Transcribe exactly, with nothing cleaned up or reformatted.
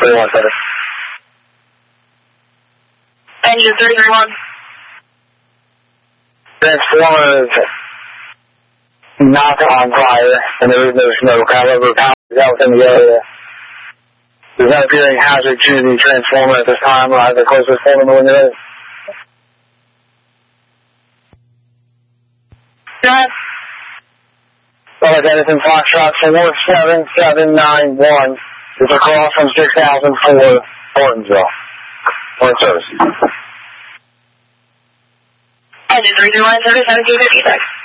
three one seven. Engine three three one. Transformer is not on fire, and there is no smoke. However, power is out within the area. There's not appearing hazard to the transformer at this time. We'll have the closest phone number when it is. Go ahead. Well, Edison Foxtrot four seven seven nine one. It's across from six thousand four, Martinsville. Morning service. Engine three three one, service seven two fifty-six.